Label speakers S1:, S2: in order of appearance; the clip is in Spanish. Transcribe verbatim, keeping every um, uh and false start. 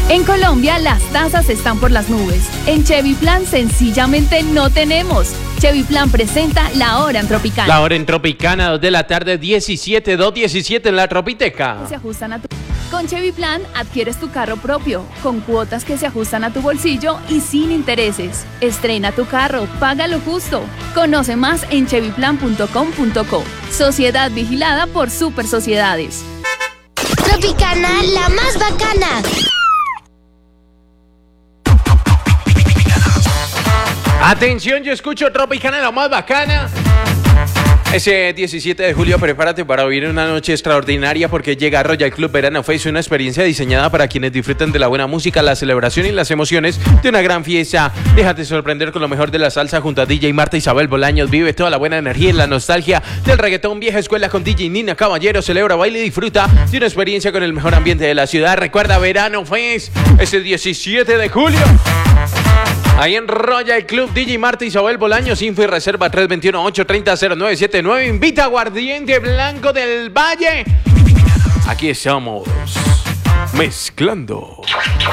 S1: En Colombia las tasas están por las nubes. En Chevy Plan sencillamente no tenemos. Chevy Plan presenta La Hora en Tropicana.
S2: La Hora en Tropicana, dos de la tarde, diecisiete, dos diecisiete en la Tropiteca.
S1: Se ajustan a tu... Con Chevy Plan adquieres tu carro propio, con cuotas que se ajustan a tu bolsillo y sin intereses. Estrena tu carro, paga lo justo. Conoce más en chevy plan punto com punto co. Sociedad vigilada por Super Sociedades.
S3: Tropicana, la más bacana.
S2: Atención, yo escucho Tropicana, la más bacana. Ese diecisiete de julio, prepárate para vivir una noche extraordinaria porque llega Royal Club Verano Fest, una experiencia diseñada para quienes disfrutan de la buena música, la celebración y las emociones de una gran fiesta. Déjate sorprender con lo mejor de la salsa junto a D J Marta Isabel Bolaños. Vive toda la buena energía y la nostalgia del reggaetón vieja escuela con D J Nina Caballero. Celebra, baila y disfruta de una experiencia con el mejor ambiente de la ciudad. Recuerda, Verano Fest, ese diecisiete de julio. Ahí en Royal Club, D J Marta Isabel Bolaños. Info y reserva tres dos uno, ocho tres cero, cero nueve siete nueve. Invita a Aguardiente Blanco del Valle. Aquí estamos mezclando.